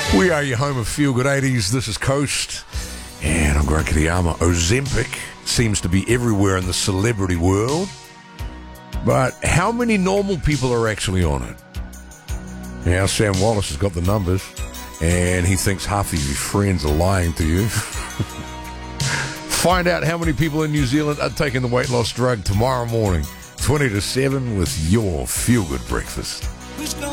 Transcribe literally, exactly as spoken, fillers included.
We are your home of Feel Good eighties. This is Coast. And I'm Greg Kitayama. Ozempic seems to be everywhere in the celebrity world. But how many normal people are actually on it? Now, Sam Wallace has got the numbers. And he thinks half of your friends are lying to you. Find out how many people in New Zealand are taking the weight loss drug tomorrow morning, twenty to seven, with your Feel Good breakfast.